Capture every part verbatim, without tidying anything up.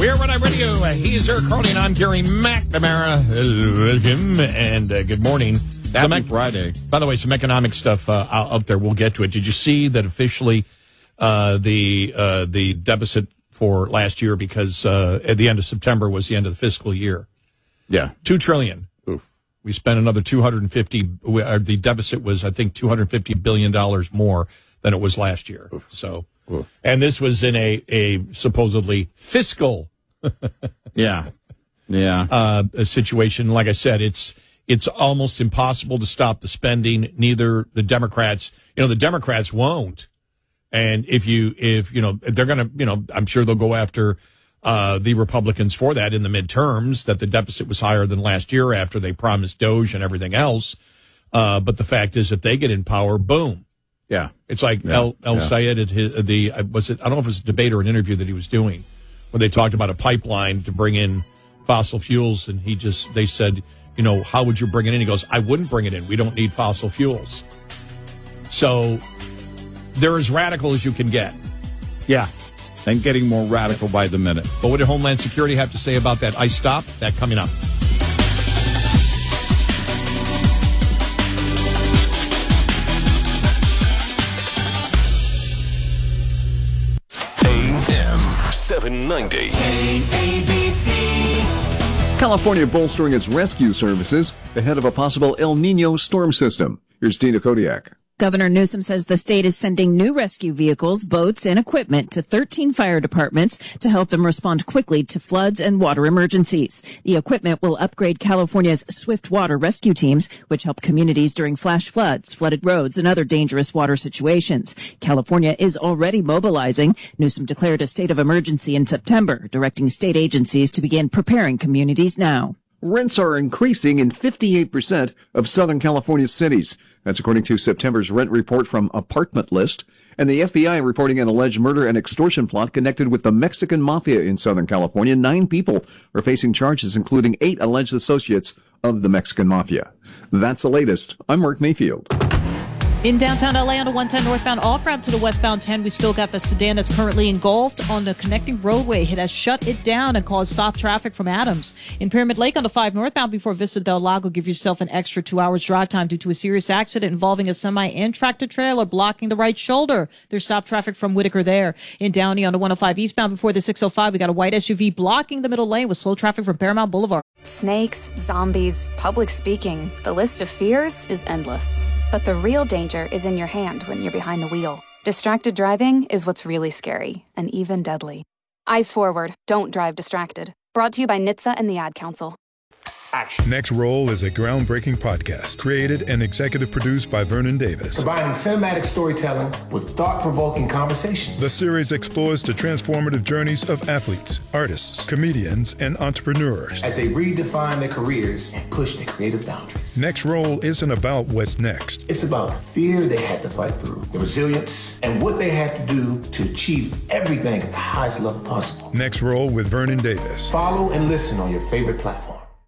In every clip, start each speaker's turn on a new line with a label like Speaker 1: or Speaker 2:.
Speaker 1: We are Red Eye Radio. Uh, he's Eric Carney, and I'm Gary McNamara. Uh, welcome, and uh, good morning.
Speaker 2: Happy
Speaker 1: ec-
Speaker 2: Friday.
Speaker 1: By the way, some economic stuff uh, out there. We'll get to it. Did you see that officially uh, the uh, the deficit for last year, because uh, at the end of September was the end of the fiscal year?
Speaker 2: Yeah.
Speaker 1: Two trillion dollars.
Speaker 2: Oof.
Speaker 1: We spent another two hundred fifty. Uh, the deficit was, I think, two hundred fifty billion dollars more than it was last year.
Speaker 2: Oof.
Speaker 1: So,
Speaker 2: Oof.
Speaker 1: and this was in a, a supposedly fiscal
Speaker 2: yeah. Yeah.
Speaker 1: uh, a situation. Like I said, it's it's almost impossible to stop the spending. Neither the Democrats, you know, the Democrats won't. And if you, if, you know, they're going to, you know, I'm sure they'll go after uh, the Republicans for that in the midterms, that the deficit was higher than last year after they promised Doge and everything else. Uh, but the fact is, if they get in power, boom.
Speaker 2: Yeah.
Speaker 1: It's like
Speaker 2: Yeah.
Speaker 1: El, El
Speaker 2: Yeah.
Speaker 1: Sayed at his, the, was it, I don't know if it was a debate or an interview that he was doing, where they talked about a pipeline to bring in fossil fuels. And he just, they said, you know, how would you bring it in? He goes, I wouldn't bring it in. We don't need fossil fuels. So they're as radical as you can get.
Speaker 2: Yeah. And getting more radical by the minute.
Speaker 1: But what did Homeland Security have to say about that ICE stop? That coming up.
Speaker 3: A M seven ninety. A B C.
Speaker 4: California bolstering its rescue services ahead of a possible El Nino storm system. Here's Tina Kodiak.
Speaker 5: Governor Newsom says the state is sending new rescue vehicles, boats, and equipment to thirteen fire departments to help them respond quickly to floods and water emergencies. The equipment will upgrade California's swift water rescue teams, which help communities during flash floods, flooded roads, and other dangerous water situations. California is already mobilizing. Newsom declared a state of emergency in September, directing state agencies to begin preparing communities now.
Speaker 4: Rents are increasing in fifty-eight percent of Southern California cities. That's according to September's rent report from Apartment List. And the F B I reporting an alleged murder and extortion plot connected with the Mexican Mafia in Southern California. Nine people are facing charges, including eight alleged associates of the Mexican Mafia. That's the latest. I'm Mark Mayfield.
Speaker 6: In downtown L A on the one ten northbound off-ramp to the westbound ten, we still got the sedan that's currently engulfed on the connecting roadway. It has shut it down and caused stop traffic from Adams. In Pyramid Lake on the five northbound before Vista del Lago, give yourself an extra two hours drive time due to a serious accident involving a semi and tractor trailer blocking the right shoulder. There's stop traffic from Whitaker there. In Downey on the one oh five eastbound before the six oh five, we got a white S U V blocking the middle lane with slow traffic from Paramount Boulevard.
Speaker 7: Snakes, zombies, public speaking. The list of fears is endless. But the real danger is in your hand when you're behind the wheel. Distracted driving is what's really scary and even deadly. Eyes forward. Don't drive distracted. Brought to you by N H T S A and the Ad Council.
Speaker 8: Next Roll is a groundbreaking podcast created and executive produced by Vernon Davis.
Speaker 9: Combining cinematic storytelling with thought-provoking conversations.
Speaker 8: The series explores the transformative journeys of athletes, artists, comedians, and entrepreneurs
Speaker 9: as they redefine their careers and push their creative boundaries.
Speaker 8: Next Roll isn't about what's next.
Speaker 9: It's about the fear they had to fight through, the resilience, and what they had to do to achieve everything at the highest level possible.
Speaker 8: Next Roll with Vernon Davis.
Speaker 9: Follow and listen on your favorite platform.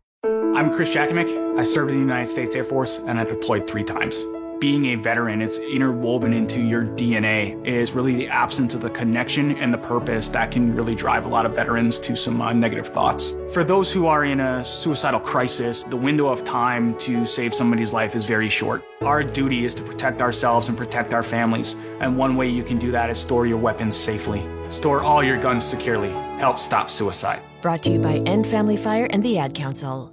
Speaker 10: I'm Chris Jakomick. I served in the United States Air Force, and I deployed three times. Being a veteran, it's interwoven into your D N A. It is really the absence of the connection and the purpose that can really drive a lot of veterans to some uh, negative thoughts. For those who are in a suicidal crisis, the window of time to save somebody's life is very short. Our duty is to protect ourselves and protect our families, and one way you can do that is store your weapons safely. Store all your guns securely. Help stop suicide.
Speaker 11: Brought to you by End Family Fire and the Ad Council.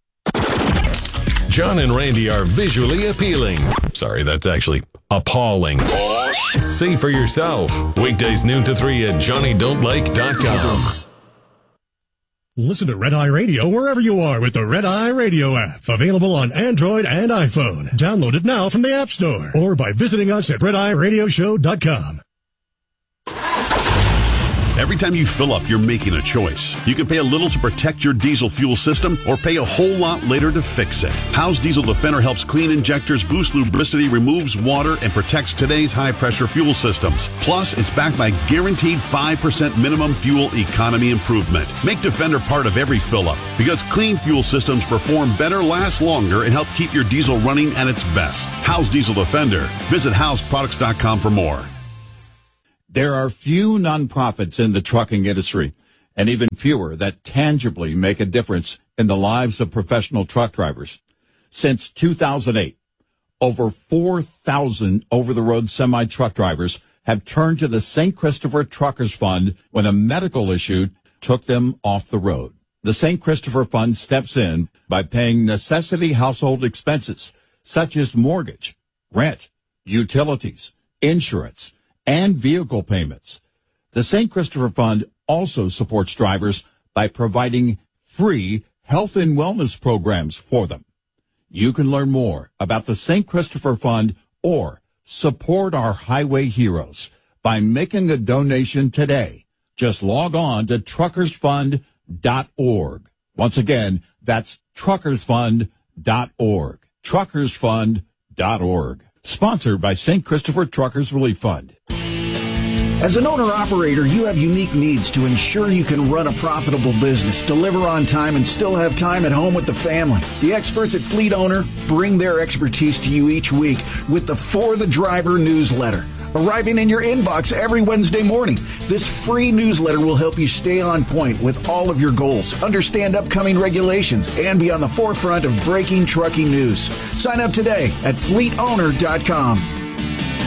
Speaker 3: John and Randy are visually appealing. Sorry, that's actually appalling. See for yourself. Weekdays noon to three at johnny don't like dot com.
Speaker 12: Listen to Red Eye Radio wherever you are with the Red Eye Radio app. Available on Android and iPhone. Download it now from the App Store or by visiting us at red eye radio show dot com.
Speaker 13: Every time you fill up, you're making a choice. You can pay a little to protect your diesel fuel system or pay a whole lot later to fix it. How's Diesel Defender helps clean injectors, boost lubricity, removes water, and protects today's high-pressure fuel systems. Plus, it's backed by guaranteed five percent minimum fuel economy improvement. Make Defender part of every fill-up because clean fuel systems perform better, last longer, and help keep your diesel running at its best. How's Diesel Defender? Visit house products dot com for more.
Speaker 2: There are few nonprofits in the trucking industry, and even fewer that tangibly make a difference in the lives of professional truck drivers. Since two thousand eight, over four thousand over-the-road semi-truck drivers have turned to the Saint Christopher Truckers Fund when a medical issue took them off the road. The Saint Christopher Fund steps in by paying necessity household expenses such as mortgage, rent, utilities, insurance, and vehicle payments. The Saint Christopher Fund also supports drivers by providing free health and wellness programs for them. You can learn more about the Saint Christopher Fund or support our highway heroes by making a donation today. Just log on to truckers fund dot org. Once again, that's truckers fund dot org. truckers fund dot org. Sponsored by Saint Christopher Truckers Relief Fund.
Speaker 14: As an owner-operator, you have unique needs to ensure you can run a profitable business, deliver on time, and still have time at home with the family. The experts at Fleet Owner bring their expertise to you each week with the For the Driver newsletter, arriving in your inbox every Wednesday morning. This free newsletter will help you stay on point with all of your goals, understand upcoming regulations, and be on the forefront of breaking trucking news. Sign up today at fleet owner dot com.